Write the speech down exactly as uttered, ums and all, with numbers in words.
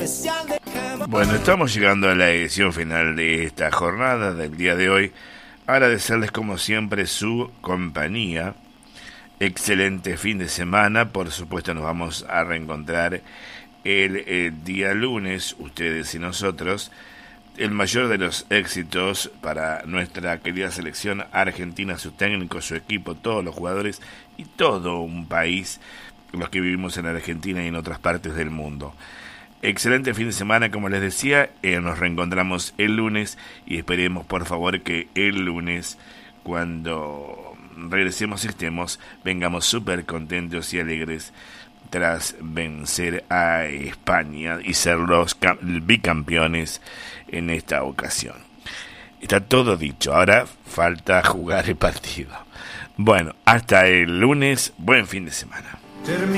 Bueno, estamos llegando a la edición final de esta jornada del día de hoy. Agradecerles como siempre su compañía. Excelente fin de semana. Por supuesto nos vamos a reencontrar el, el día lunes, ustedes y nosotros. El mayor de los éxitos para nuestra querida selección argentina, su técnico, su equipo, todos los jugadores y todo un país, los que vivimos en Argentina y en otras partes del mundo. Excelente fin de semana, como les decía, eh, nos reencontramos el lunes y esperemos por favor que el lunes, cuando regresemos y estemos, vengamos súper contentos y alegres tras vencer a España y ser los bicampeones en esta ocasión. Está todo dicho, ahora falta jugar el partido. Bueno, hasta el lunes, buen fin de semana.